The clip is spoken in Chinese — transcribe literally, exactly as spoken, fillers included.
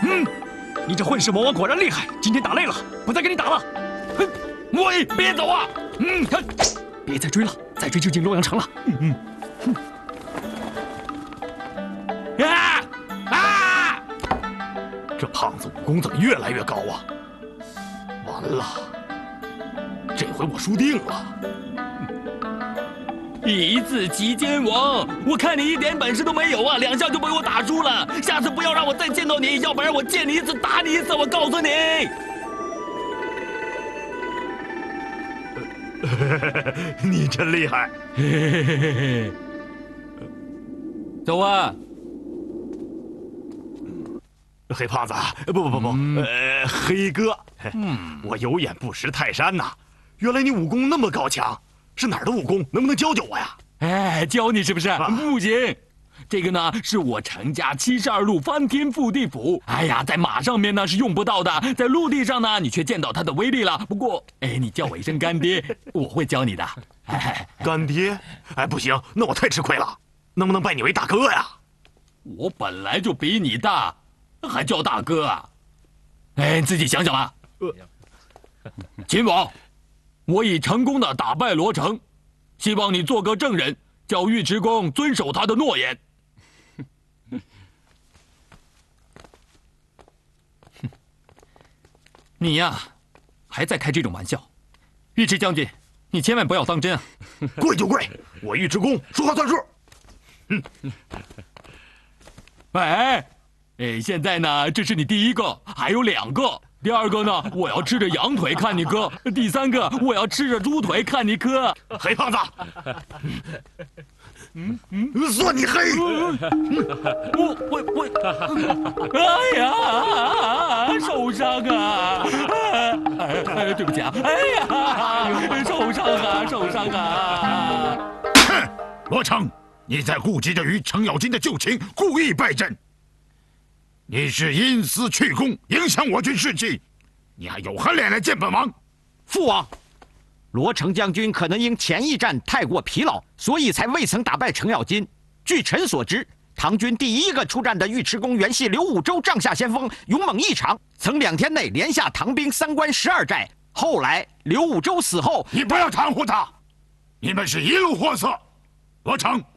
嗯，你这混世魔王果然厉害，今天打累了，不再跟你打了。哼， 喂，别走啊！ 嗯，别再追了，再追就进洛阳城了。嗯嗯。 啊啊！这胖子武功怎么越来越高啊？完了，这回我输定了。 一字齐肩王，我看你一点本事都没有啊，两下就被我打输了。下次不要让我再见到你，要不然我见你一次打你一次。我告诉你。你真厉害。走啊，黑胖子，不不不不，嗯、呃，黑哥，嗯，我有眼不识泰山呐，原来你武功那么高强。 是哪儿的武功？能不能教教我呀？哎，教你是不是？啊、不行，这个呢是我程家七十二路翻天覆地斧。哎呀，在马上面呢是用不到的，在陆地上呢你却见到它的威力了。不过，哎，你叫我一声干爹，我会教你的。哎，干爹？哎，不行，那我太吃亏了。能不能拜你为大哥呀？我本来就比你大，还叫大哥啊？哎，你自己想想吧。秦王。 我已成功的打败罗成，希望你做个证人，叫尉迟恭遵守他的诺言。你呀，还在开这种玩笑，尉迟将军，你千万不要当真啊！跪就跪，我尉迟恭说话算数。嗯。喂，哎，现在呢，这是你第一个，还有两个。 第二个呢，我要吃着羊腿看你磕；第三个，我要吃着猪腿看你磕。黑胖子，嗯嗯，算你黑！我我我，哎呀，受伤啊！哎，对不起啊！哎呀，受伤啊，受伤啊！ 哼，罗成，你在顾及着与程咬金的旧情，故意败阵。 你是因私去功，影响我军士气，你还有何脸来见本王？ 父王，罗成将军可能因前一战太过疲劳，所以才未曾打败程咬金。据臣所知，唐军第一个出战的尉迟恭原系刘武周帐下先锋，勇猛异常，曾两天内连下唐兵三关十二寨。后来刘武周死后， 你不要含糊他，你们是一路货色。罗成，